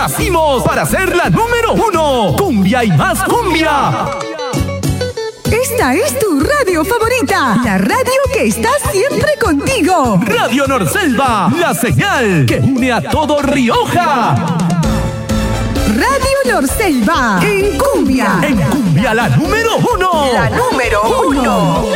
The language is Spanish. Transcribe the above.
nacimos para ser la número 1. Cumbia y más cumbia. Esta es tu radio favorita, la radio que está siempre contigo. Radio Norselva, la señal que une a todo Rioja. Radio Norselva, en cumbia. En cumbia, la número 1. La número 1.